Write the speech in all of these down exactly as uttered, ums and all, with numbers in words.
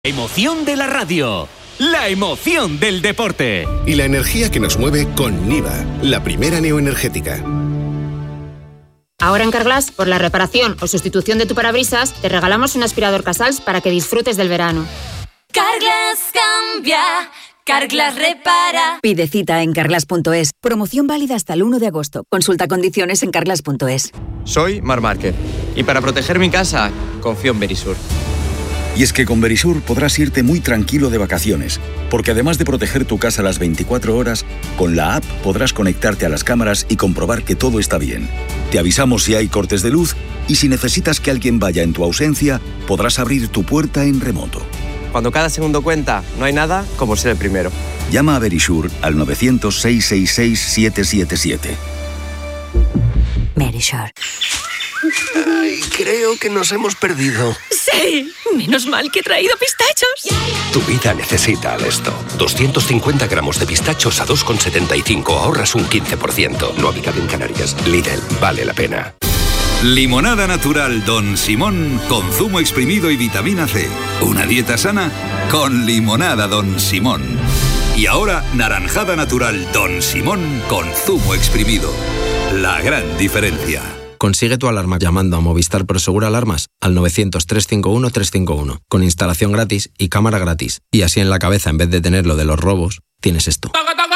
Emoción de la radio, la emoción del deporte. Y la energía que nos mueve con Niva, la primera neoenergética. Ahora en Carglass, por la reparación o sustitución de tu parabrisas, te regalamos un aspirador Casals para que disfrutes del verano. Carglass cambia, Carglass repara. Pide cita en carglass punto es. Promoción válida hasta el uno de agosto. Consulta condiciones en carglass punto es. Soy Marc Márquez y para proteger mi casa, confío en Verisur. Y es que con Verisur podrás irte muy tranquilo de vacaciones, porque además de proteger tu casa las veinticuatro horas, con la app podrás conectarte a las cámaras y comprobar que todo está bien. Te avisamos si hay cortes de luz y si necesitas que alguien vaya en tu ausencia, podrás abrir tu puerta en remoto. Cuando cada segundo cuenta, no hay nada como ser el primero. Llama a Verisur al novecientos, seiscientos sesenta y seis, setecientos setenta y siete. Verisur. Ay, creo que nos hemos perdido. ¡Sí! Menos mal que he traído pistachos. Tu vida necesita Alesto. doscientos cincuenta gramos de pistachos a dos con setenta y cinco. Ahorras un quince por ciento. No habitado en Canarias. Lidl, vale la pena. Limonada natural Don Simón con zumo exprimido y vitamina C. Una dieta sana con limonada Don Simón. Y ahora naranjada natural Don Simón con zumo exprimido. La gran diferencia. Consigue tu alarma llamando a Movistar Prosegur Alarmas al novecientos, trescientos cincuenta y uno, trescientos cincuenta y uno, con instalación gratis y cámara gratis. Y así en la cabeza, en vez de tener lo de los robos, tienes esto.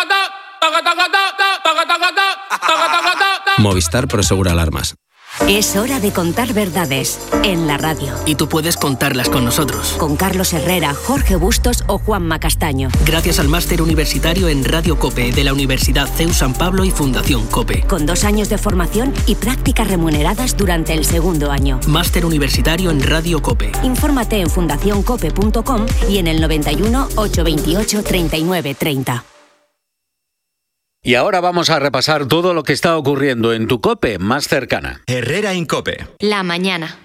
Movistar Prosegur Alarmas. Es hora de contar verdades en la radio. Y tú puedes contarlas con nosotros. Con Carlos Herrera, Jorge Bustos o Juanma Castaño. Gracias al máster universitario en Radio COPE de la Universidad C E U San Pablo y Fundación COPE. Con dos años de formación y prácticas remuneradas durante el segundo año. Máster universitario en Radio COPE. Infórmate en fundación cope punto com y en el noventa y uno, ochocientos veintiocho, treinta y nueve treinta. Y ahora vamos a repasar todo lo que está ocurriendo en tu COPE más cercana. Herrera en COPE. La mañana.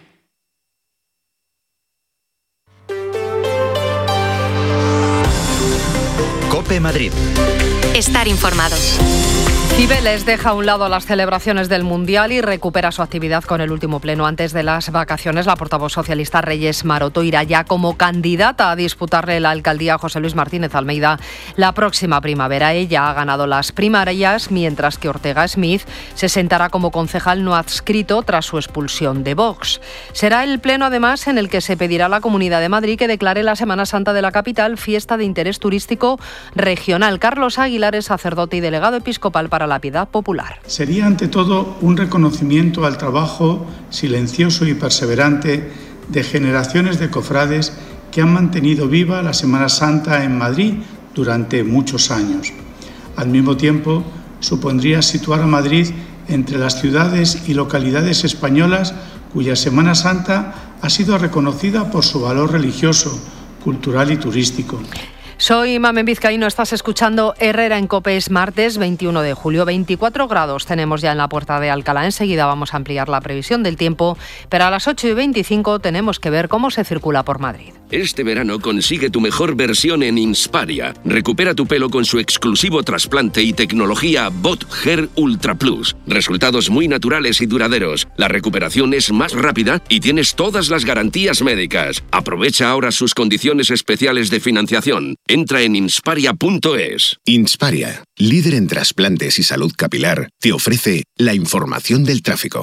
COPE Madrid. Estar informado. Cibeles deja a un lado las celebraciones del Mundial y recupera su actividad con el último pleno antes de las vacaciones. La portavoz socialista Reyes Maroto irá ya como candidata a disputarle la alcaldía a José Luis Martínez Almeida la próxima primavera. Ella ha ganado las primarias, mientras que Ortega Smith se sentará como concejal no adscrito tras su expulsión de Vox. Será el pleno, además, en el que se pedirá a la Comunidad de Madrid que declare la Semana Santa de la capital fiesta de interés turístico regional. Carlos Aguilar es sacerdote y delegado episcopal para la Piedad Popular. Sería ante todo un reconocimiento al trabajo silencioso y perseverante de generaciones de cofrades que han mantenido viva la Semana Santa en Madrid durante muchos años. Al mismo tiempo, supondría situar a Madrid entre las ciudades y localidades españolas cuya Semana Santa ha sido reconocida por su valor religioso, cultural y turístico. Soy Mamen Vizcaíno, estás escuchando Herrera en COPE. Es martes veintiuno de julio, veinticuatro grados tenemos ya en la puerta de Alcalá. Enseguida vamos a ampliar la previsión del tiempo, pero a las ocho y veinticinco tenemos que ver cómo se circula por Madrid. Este verano consigue tu mejor versión en Insparia. Recupera tu pelo con su exclusivo trasplante y tecnología Bot Hair Ultra Plus. Resultados muy naturales y duraderos. La recuperación es más rápida y tienes todas las garantías médicas. Aprovecha ahora sus condiciones especiales de financiación. Entra en insparia punto es. Insparia, líder en trasplantes y salud capilar, te ofrece la información del tráfico.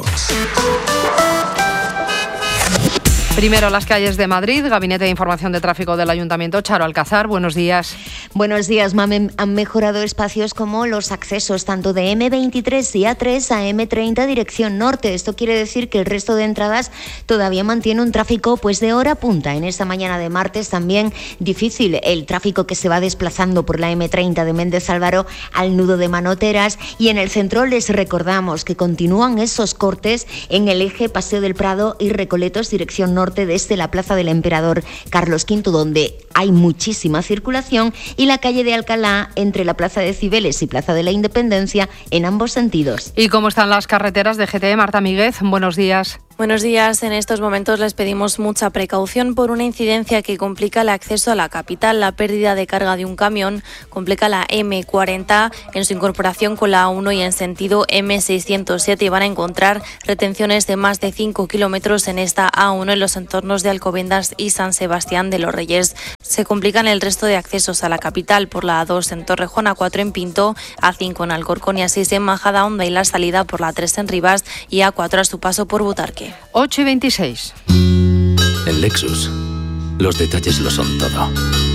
Primero las calles de Madrid, Gabinete de Información de Tráfico del Ayuntamiento. Charo Alcázar, buenos días. Buenos días, Mamen. Han mejorado espacios como los accesos tanto de eme veintitrés y A tres a eme treinta dirección norte. Esto quiere decir que el resto de entradas todavía mantiene un tráfico pues de hora punta. En esta mañana de martes también difícil el tráfico que se va desplazando por la eme treinta de Méndez Álvaro al nudo de Manoteras, y en el centro les recordamos que continúan esos cortes en el eje Paseo del Prado y Recoletos dirección norte desde la Plaza del Emperador Carlos quinto, donde hay muchísima circulación, y la calle de Alcalá entre la Plaza de Cibeles y Plaza de la Independencia en ambos sentidos. ¿Y cómo están las carreteras de G T E? Marta Míguez, buenos días. Buenos días. En estos momentos les pedimos mucha precaución por una incidencia que complica el acceso a la capital. La pérdida de carga de un camión complica la eme cuarenta en su incorporación con la A uno y en sentido eme seiscientos siete, y van a encontrar retenciones de más de cinco kilómetros en esta A uno en los entornos de Alcobendas y San Sebastián de los Reyes. Se complican el resto de accesos a la capital por la A dos en Torrejón, A cuatro en Pinto, A cinco en Alcorcón y A seis en Majadahonda, y la salida por la A tres en Rivas y A cuatro a su paso por Butarque. ocho y veintiséis. En Lexus, los detalles lo son todo.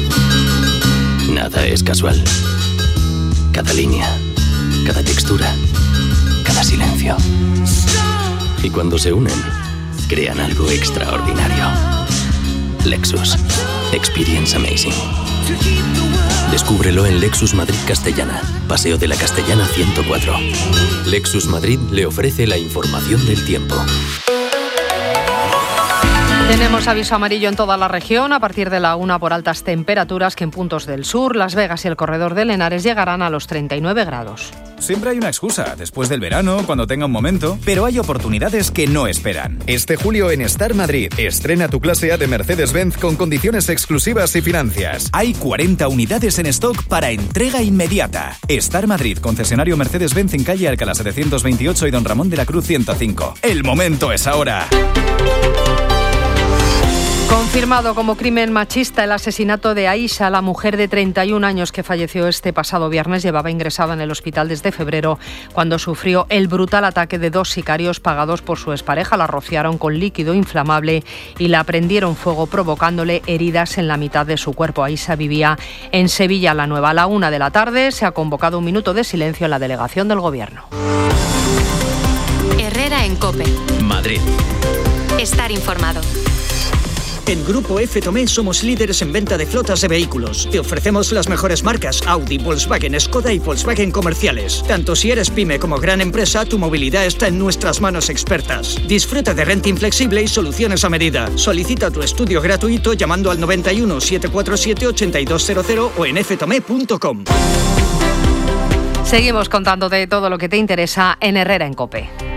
Nada es casual. Cada línea, cada textura, cada silencio. Y cuando se unen, crean algo extraordinario. Lexus. Experience amazing. Descúbrelo en Lexus Madrid Castellana, Paseo de la Castellana ciento cuatro. Lexus Madrid le ofrece la información del tiempo. Tenemos aviso amarillo en toda la región a partir de la una por altas temperaturas que en puntos del sur, Las Vegas y el corredor de Henares llegarán a los treinta y nueve grados. Siempre hay una excusa, después del verano, cuando tenga un momento, pero hay oportunidades que no esperan. Este julio en Star Madrid, estrena tu clase A de Mercedes-Benz con condiciones exclusivas y financias. Hay cuarenta unidades en stock para entrega inmediata. Star Madrid, concesionario Mercedes-Benz en calle Alcalá setecientos veintiocho y Don Ramón de la Cruz ciento cinco. El momento es ahora. Confirmado como crimen machista el asesinato de Aisha, la mujer de treinta y un años que falleció este pasado viernes. Llevaba ingresada en el hospital desde febrero cuando sufrió el brutal ataque de dos sicarios pagados por su expareja. La rociaron con líquido inflamable y la prendieron fuego, provocándole heridas en la mitad de su cuerpo. Aisha vivía en Sevilla la Nueva. A la una de la tarde se ha convocado un minuto de silencio en la delegación del Gobierno. Herrera en COPE. Madrid. Estar informado. En Grupo F Tomé somos líderes en venta de flotas de vehículos. Te ofrecemos las mejores marcas Audi, Volkswagen, Skoda y Volkswagen comerciales. Tanto si eres pyme como gran empresa, tu movilidad está en nuestras manos expertas. Disfruta de renting flexible y soluciones a medida. Solicita tu estudio gratuito llamando al noventa y uno, setecientos cuarenta y siete, ochenta y dos cero cero o en f tomé punto com. Seguimos contándote todo lo que te interesa en Herrera en COPE.